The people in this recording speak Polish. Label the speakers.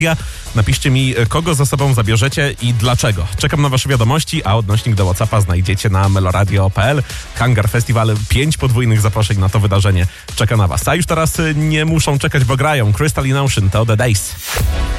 Speaker 1: Napiszcie mi, kogo ze sobą zabierzecie i dlaczego. Czekam na wasze wiadomości, a odnośnik do WhatsAppa znajdziecie na meloradio.pl. Hangar Festival, 5 podwójnych zaproszeń na to wydarzenie czeka na was. A już teraz nie muszą czekać, bo grają Crystalline Ocean, to The Days.